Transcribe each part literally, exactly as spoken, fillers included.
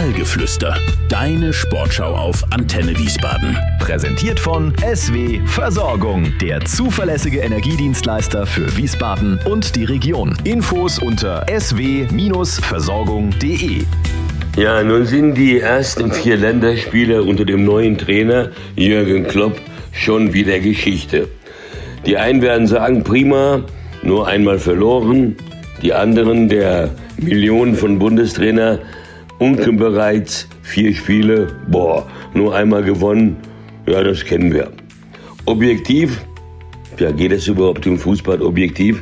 Ballgeflüster, deine Sportschau auf Antenne Wiesbaden. Präsentiert von S W Versorgung, der zuverlässige Energiedienstleister für Wiesbaden und die Region. Infos unter s w versorgung punkt d e. Ja, nun sind die ersten vier Länderspiele unter dem neuen Trainer Jürgen Klopp schon wieder Geschichte. Die einen werden sagen, prima, nur einmal verloren. Die anderen, der Millionen von Bundestrainer, Unken bereits vier Spiele, boah, nur einmal gewonnen, ja, das kennen wir. Objektiv, ja, geht es überhaupt im Fußball objektiv,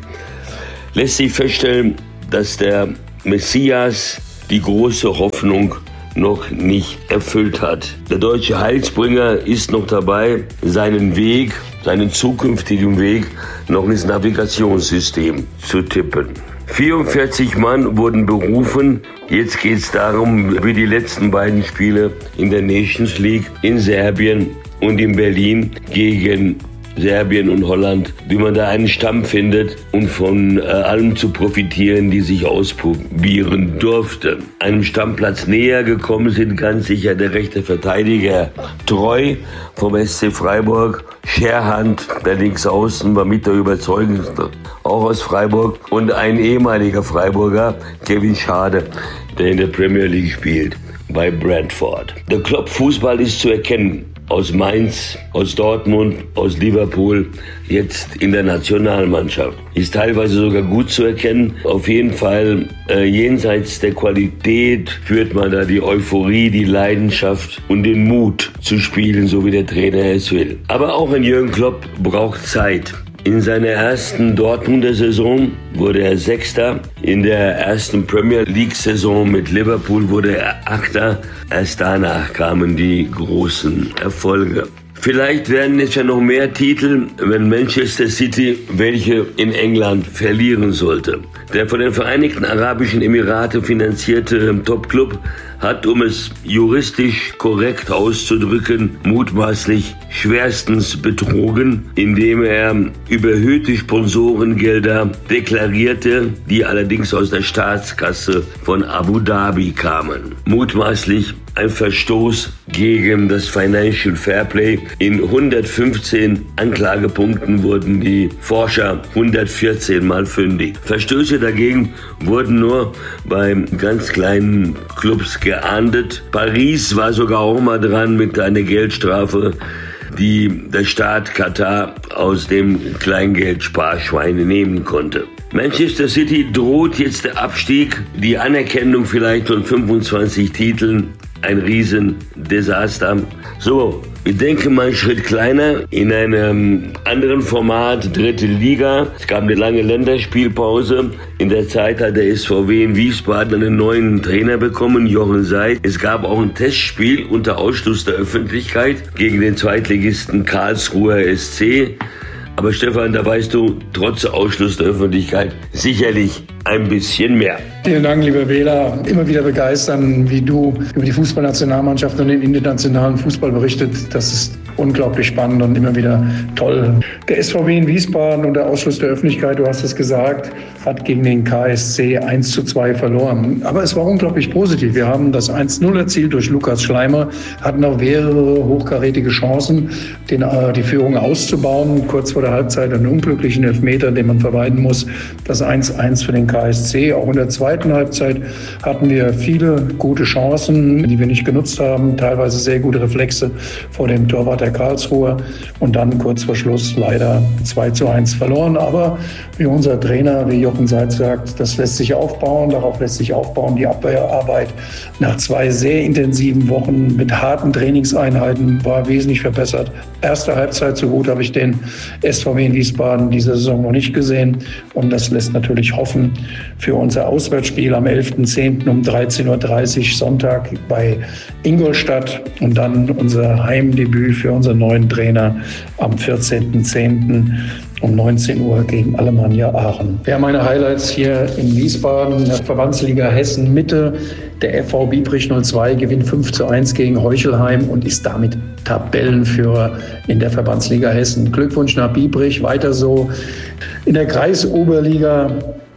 lässt sich feststellen, dass der Messias die große Hoffnung noch nicht erfüllt hat. Der deutsche Heilsbringer ist noch dabei, seinen Weg, seinen zukünftigen Weg noch ins Navigationssystem zu tippen. vierundvierzig Mann wurden berufen. Jetzt geht es darum, wie die letzten beiden Spiele in der Nations League in Serbien und in Berlin gegen Serbien und Holland, wie man da einen Stamm findet und von äh, allem zu profitieren, die sich ausprobieren durfte. Einem Stammplatz näher gekommen sind ganz sicher der rechte Verteidiger Treu vom S C Freiburg, Scherhand, der Linksaußen, war mit der überzeugendste, auch aus Freiburg, und ein ehemaliger Freiburger, Kevin Schade, der in der Premier League spielt, bei Brentford. Der Klopp-Fußball ist zu erkennen. Aus Mainz, aus Dortmund, aus Liverpool, jetzt in der Nationalmannschaft. Ist teilweise sogar gut zu erkennen. Auf jeden Fall äh, jenseits der Qualität führt man da die Euphorie, die Leidenschaft und den Mut zu spielen, so wie der Trainer es will. Aber auch ein Jürgen Klopp braucht Zeit. In seiner ersten Dortmunder Saison wurde er Sechster. In der ersten Premier League Saison mit Liverpool wurde er Achter. Erst danach kamen die großen Erfolge. Vielleicht werden es ja noch mehr Titel, wenn Manchester City welche in England verlieren sollte. Der von den Vereinigten Arabischen Emiraten finanzierte Topclub hat, um es juristisch korrekt auszudrücken, mutmaßlich schwerstens betrogen, indem er überhöhte Sponsorengelder deklarierte, die allerdings aus der Staatskasse von Abu Dhabi kamen. Mutmaßlich ein Verstoß gegen das Financial Fairplay. In hundertfünfzehn Anklagepunkten wurden die Forscher hundertvierzehn Mal fündig. Verstöße dagegen wurden nur bei ganz kleinen Clubs geahndet. Paris war sogar auch mal dran mit einer Geldstrafe, die der Staat Katar aus dem Kleingeld-Sparschwein nehmen konnte. Manchester City droht jetzt der Abstieg, die Anerkennung vielleicht von fünfundzwanzig Titeln, ein Riesendesaster. So, ich denke mal einen Schritt kleiner, in einem anderen Format, dritte Liga. Es gab eine lange Länderspielpause. In der Zeit hat der S V W in Wiesbaden einen neuen Trainer bekommen, Jochen Seid. Es gab auch ein Testspiel unter Ausschluss der Öffentlichkeit gegen den Zweitligisten Karlsruher S C. Aber Stefan, da weißt du, trotz Ausschluss der Öffentlichkeit sicherlich ein bisschen mehr. Vielen Dank, lieber Wähler. Immer wieder begeistern, wie du über die Fußballnationalmannschaft und den internationalen Fußball berichtet. Das ist unglaublich spannend und immer wieder toll. Der S V W in Wiesbaden unter Ausschluss der Öffentlichkeit, du hast es gesagt, hat gegen den K S C eins zu zwei verloren. Aber es war unglaublich positiv. Wir haben das eins null erzielt durch Lukas Schleimer, hatten auch mehrere hochkarätige Chancen, den, äh, die Führung auszubauen. Kurz vor der Halbzeit einen unglücklichen Elfmeter, den man vermeiden muss. Das eins eins für den K S C. Auch in der zweiten Halbzeit hatten wir viele gute Chancen, die wir nicht genutzt haben. Teilweise sehr gute Reflexe vor dem Torwart der Karlsruher. Und dann kurz vor Schluss leider zwei zu eins verloren. Aber wie unser Trainer, wie Jochen Seitz sagt, das lässt sich aufbauen. Darauf lässt sich aufbauen. Die Abwehrarbeit nach zwei sehr intensiven Wochen mit harten Trainingseinheiten war wesentlich verbessert. Erste Halbzeit, so gut habe ich den S V W in Wiesbaden diese Saison noch nicht gesehen. Und das lässt natürlich hoffen für unser Auswärtsspiel am elften zehnten um dreizehn Uhr dreißig Sonntag bei Ingolstadt und dann unser Heimdebüt für unseren neuen Trainer am vierzehnten zehnten um neunzehn Uhr gegen Alemannia Aachen. Wir haben meine Highlights hier in Wiesbaden, in der Verbandsliga Hessen Mitte. Der F V Biebrich null zwei gewinnt fünf zu eins gegen Heuchelheim und ist damit Tabellenführer in der Verbandsliga Hessen. Glückwunsch nach Biebrich, weiter so. In der Kreisoberliga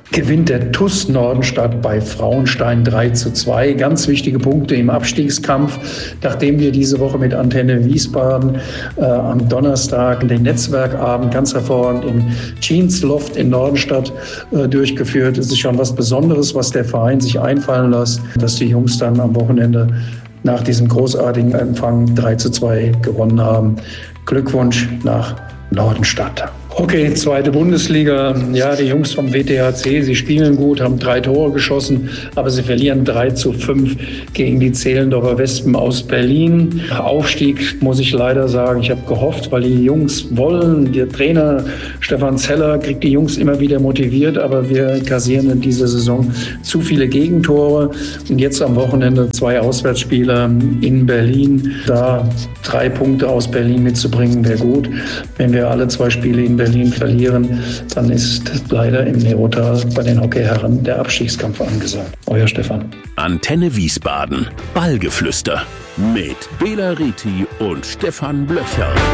gewinnt der T U S Nordenstadt bei Frauenstein drei zu zwei. Ganz wichtige Punkte im Abstiegskampf, nachdem wir diese Woche mit Antenne Wiesbaden äh, am Donnerstag den Netzwerkabend ganz hervorragend im Jeans Loft in Nordenstadt äh, durchgeführt. Es ist schon was Besonderes, was der Verein sich einfallen lässt, dass die Jungs dann am Wochenende nach diesem großartigen Empfang drei zu zwei gewonnen haben. Glückwunsch nach Nordenstadt. Okay, zweite Bundesliga. Ja, die Jungs vom W T H C, sie spielen gut, haben drei Tore geschossen, aber sie verlieren drei zu fünf gegen die Zehlendorfer Wespen aus Berlin. Aufstieg, muss ich leider sagen. Ich habe gehofft, weil die Jungs wollen. Der Trainer Stefan Zeller kriegt die Jungs immer wieder motiviert, aber wir kassieren in dieser Saison zu viele Gegentore. Und jetzt am Wochenende zwei Auswärtsspiele in Berlin. Da drei Punkte aus Berlin mitzubringen, wäre gut. Wenn wir alle zwei Spiele in Berlin Berlin verlieren, dann ist leider im Nerotal bei den Hockeyherren der Abstiegskampf angesagt. Euer Stefan. Antenne Wiesbaden. Ballgeflüster mit Bela Reti und Stefan Blöcher.